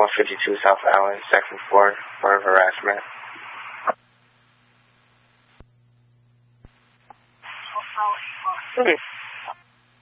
52 South Island, second floor, for harassment. Okay.